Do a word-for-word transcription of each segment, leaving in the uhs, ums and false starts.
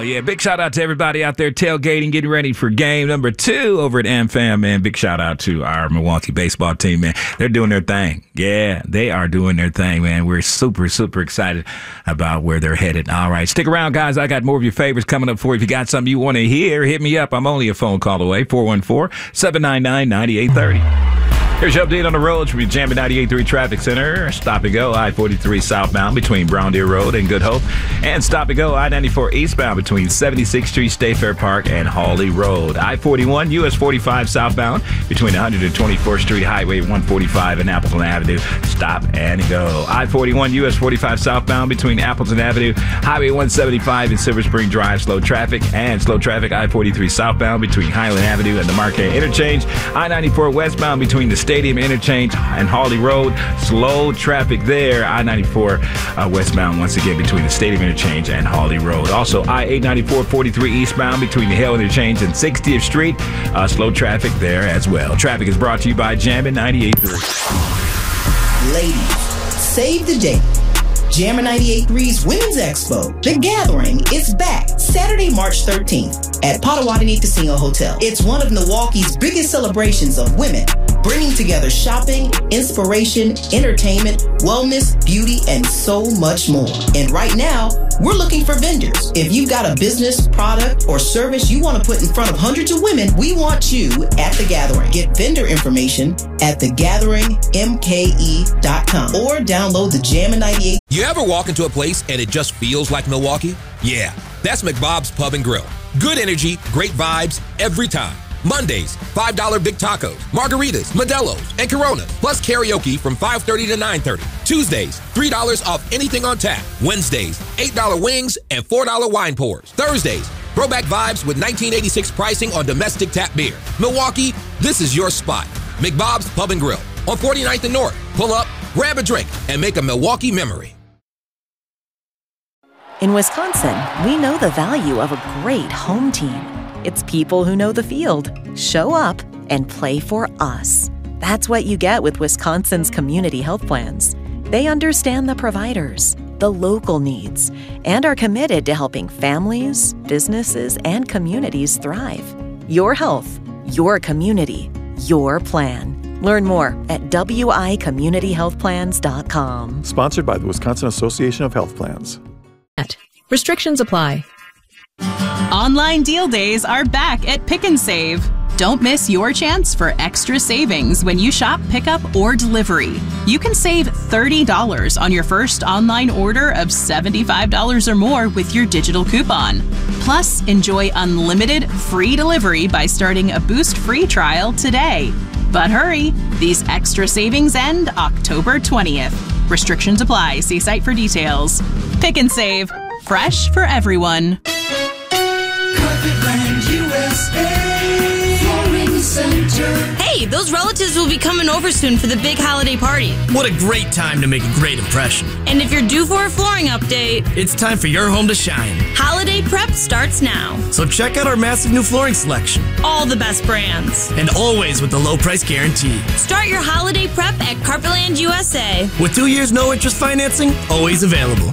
yeah. Big shout out to everybody out there tailgating, getting ready for game number two over at AmFam, man. Big shout out to our Milwaukee baseball team, man. They're doing their thing. Yeah, they are doing their thing, man. We're super, super excited about where they're headed. All right, stick around, guys. I got more of your favorites coming up for you. If you got something you want to hear, hit me up. I'm only a phone call away, four one four, seven nine nine, nine eight three zero. Here's your update on the roads from your Jammin' ninety-eight point three Traffic Center. Stop and go I forty-three southbound between Brown Deer Road and Good Hope. And stop and go I ninety-four eastbound between seventy-sixth Street, State Fair Park, and Hawley Road. I forty-one U S forty-five southbound between one twenty-fourth Street, Highway one forty-five, and Appleton Avenue. Stop and go. I forty-one U S forty-five southbound between Appleton Avenue, Highway one seventy-five, and Silver Spring Drive. Slow traffic. And slow traffic I forty-three southbound between Highland Avenue and the Marquette Interchange. I ninety-four westbound between the Stadium Interchange and Hawley Road. Slow traffic there. I ninety-four uh, westbound once again between the Stadium Interchange and Hawley Road. Also, I eight ninety-four forty-three eastbound between the Hale Interchange and sixtieth Street. Uh, slow traffic there as well. Traffic is brought to you by Jammin' ninety-eight point three. Ladies, save the date. Jammin' ninety-eight point three's Women's Expo, The Gathering, is back Saturday, March thirteenth at Potawatomi Casino Hotel. It's one of Milwaukee's biggest celebrations of women, bringing together shopping, inspiration, entertainment, wellness, beauty, and so much more. And right now, we're looking for vendors. If you've got a business, product, or service you want to put in front of hundreds of women, we want you at The Gathering. Get vendor information at the gathering m k e dot com or download the Jammin' ninety-eight. You ever walk into a place and it just feels like Milwaukee? Yeah, that's McBob's Pub and Grill. Good energy, great vibes, every time. Mondays, five dollar big tacos, margaritas, Modelo's, and Coronas, plus karaoke from five thirty to nine thirty. Tuesdays, three dollars off anything on tap. Wednesdays, eight dollar wings and four dollar wine pours. Thursdays, throwback vibes with nineteen eighty-six pricing on domestic tap beer. Milwaukee, this is your spot. McBob's Pub and Grill on forty-ninth and North. Pull up, grab a drink, and make a Milwaukee memory. In Wisconsin, we know the value of a great home team. It's people who know the field, show up, and play for us. That's what you get with Wisconsin's community health plans. They understand the providers, the local needs, and are committed to helping families, businesses, and communities thrive. Your health, your community, your plan. Learn more at w i community health plans dot com. Sponsored by the Wisconsin Association of Health Plans. Restrictions apply. Online deal days are back at Pick and Save. Don't miss your chance for extra savings when you shop pickup or delivery. You can save thirty dollars on your first online order of seventy-five dollars or more with your digital coupon. Plus, enjoy unlimited free delivery by starting a Boost free trial today. But hurry, these extra savings end October twentieth. Restrictions apply. See site for details. Pick and Save. Fresh for everyone. Carpetland U S A Flooring Center. Hey, those relatives will be coming over soon for the big holiday party. What a great time to make a great impression. And if you're due for a flooring update, it's time for your home to shine. Holiday prep starts now. So check out our massive new flooring selection. All the best brands. And always with the low price guarantee. Start your holiday prep at Carpetland U S A. With two years no interest financing, always available.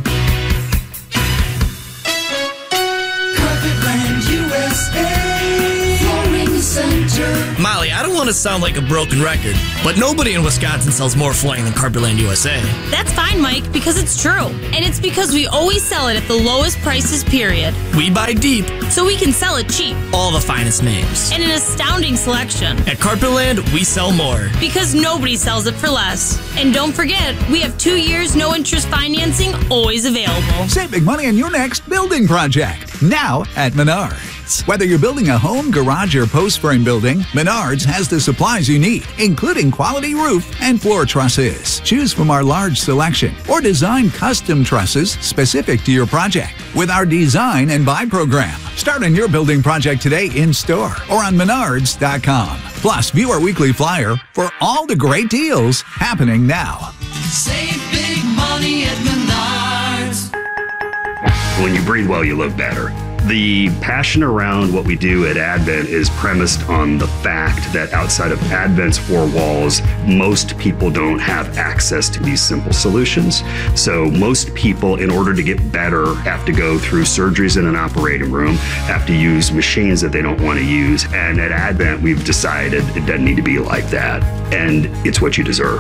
Molly, I don't want to sound like a broken record, but nobody in Wisconsin sells more flooring than Carpetland U S A. That's fine, Mike, because it's true. And it's because we always sell it at the lowest prices, period. We buy deep, so we can sell it cheap. All the finest names. And an astounding selection. At Carpetland, we sell more. Because nobody sells it for less. And don't forget, we have two years no interest financing always available. Save big money on your next building project. Now at Menards. Whether you're building a home, garage, or post frame building, Menards has the supplies you need, including quality roof and floor trusses. Choose from our large selection or design custom trusses specific to your project with our Design and Buy program. Start on your building project today in store or on menards dot com. Plus, view our weekly flyer for all the great deals happening now. Save big money at Menards. When you breathe well, you look better. The passion around what we do at Advent is premised on the fact that outside of Advent's four walls, most people don't have access to these simple solutions. So most people, in order to get better, have to go through surgeries in an operating room, have to use machines that they don't want to use. And at Advent, we've decided it doesn't need to be like that. And it's what you deserve.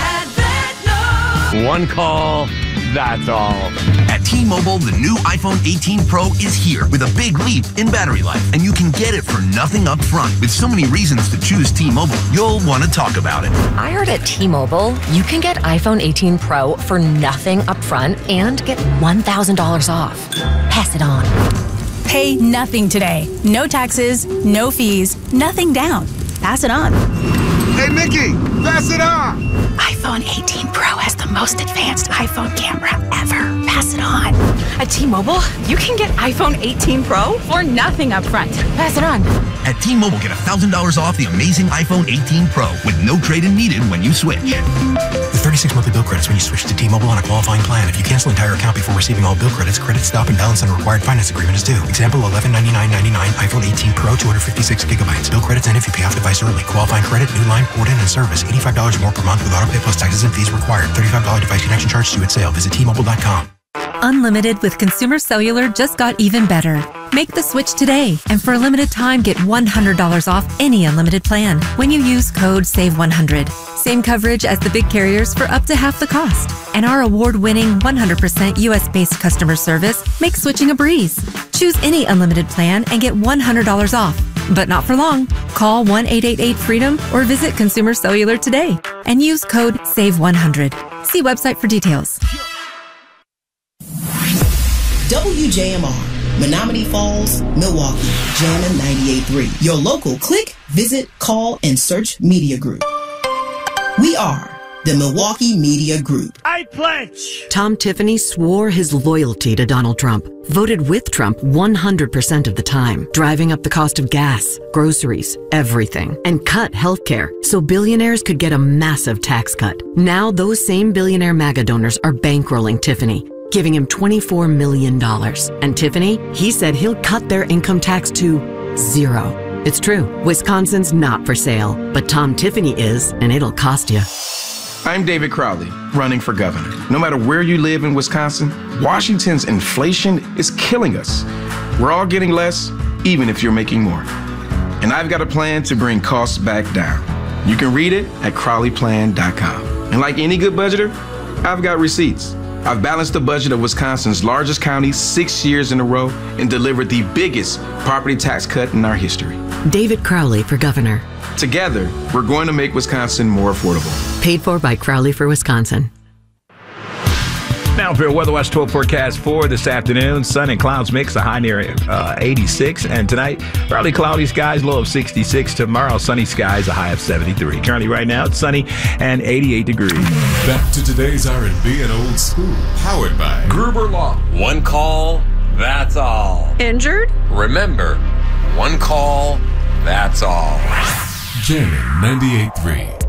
One call, that's all. At T-Mobile, the new iPhone eighteen Pro is here with a big leap in battery life, and you can get it for nothing up front. With so many reasons to choose T-Mobile, you'll want to talk about it. I heard at T-Mobile, you can get iPhone eighteen Pro for nothing up front and get one thousand dollars off. Pass it on. Pay nothing today. No taxes, no fees, nothing down. Pass it on. Hey, Nikki, pass it on. iPhone eighteen Pro has the most advanced iPhone camera ever. Pass it on. At T-Mobile, you can get iPhone eighteen Pro for nothing up front. Pass it on. At T-Mobile, get one thousand dollars off the amazing iPhone eighteen Pro with no trade-in needed when you switch. With thirty-six monthly bill credits when you switch to T-Mobile on a qualifying plan. If you cancel entire account before receiving all bill credits, credit stop and balance on a required finance agreement is due. Example, eleven ninety-nine ninety-nine iPhone eighteen Pro, two hundred fifty-six gigabytes. Bill credits end if you pay off device early. Qualifying credit, new line, port in, and service. eighty-five dollars more per month with auto pay plus taxes and fees required. thirty-five dollars device connection charge due at sale. Visit T Mobile dot com. Unlimited with Consumer Cellular just got even better. Make the switch today, and for a limited time, get one hundred dollars off any unlimited plan when you use code save one hundred. Same coverage as the big carriers for up to half the cost. And our award-winning one hundred percent U S-based customer service makes switching a breeze. Choose any unlimited plan and get one hundred dollars off. But not for long. Call one eight eight eight freedom or visit Consumer Cellular today and use code save one hundred. See website for details. W J M R, Menominee Falls, Milwaukee, Jammin' ninety-eight point three. Your local click, visit, call, and search media group. We are the Milwaukee Media Group. I pledge. Tom Tiffany swore his loyalty to Donald Trump, voted with Trump one hundred percent of the time, driving up the cost of gas, groceries, everything, and cut healthcare so billionaires could get a massive tax cut. Now those same billionaire MAGA donors are bankrolling Tiffany, giving him twenty-four million dollars. And Tiffany, he said he'll cut their income tax to zero. It's true, Wisconsin's not for sale, but Tom Tiffany is, and it'll cost you. I'm David Crowley, running for governor. No matter where you live in Wisconsin, Washington's inflation is killing us. We're all getting less, even if you're making more. And I've got a plan to bring costs back down. You can read it at crowley plan dot com. And like any good budgeter, I've got receipts. I've balanced the budget of Wisconsin's largest county six years in a row and delivered the biggest property tax cut in our history. David Crowley for governor. Together, we're going to make Wisconsin more affordable. Paid for by Crowley for Wisconsin. Now for your Weather Watch twelve forecast for this afternoon. Sun and clouds mix, a high near uh, eighty-six. And tonight, partly cloudy skies, low of sixty-six. Tomorrow, sunny skies, a high of seventy-three. Currently right now, it's sunny and eighty-eight degrees. Back to today's R and B and old school. Powered by Gruber Law. One call, that's all. Injured? Remember, one call, that's all. Jammin' ninety-eight point three.